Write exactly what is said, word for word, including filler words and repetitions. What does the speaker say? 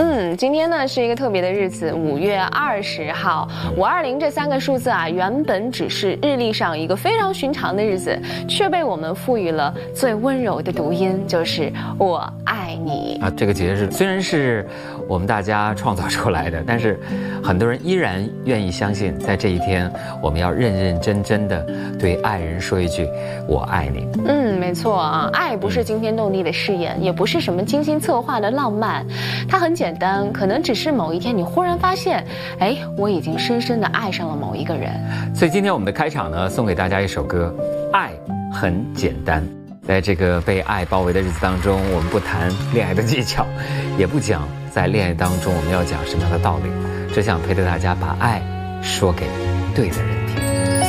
嗯，今天呢是一个特别的日子，五月二十号，五二零这三个数字啊，原本只是日历上一个非常寻常的日子，却被我们赋予了最温柔的读音，就是我爱你啊。这个节日虽然是我们大家创造出来的，但是很多人依然愿意相信，在这一天，我们要认认真真的对爱人说一句“我爱你”。 嗯，没错啊，爱不是惊天动地的誓言，也不是什么精心策划的浪漫，它很简单，可能只是某一天你忽然发现，哎，我已经深深的爱上了某一个人。 所以今天我们的开场呢，送给大家一首歌《爱很简单》。在这个被爱包围的日子当中，我们不谈恋爱的技巧，也不讲在恋爱当中我们要讲什么样的道理，只想陪着大家把爱说给对的人。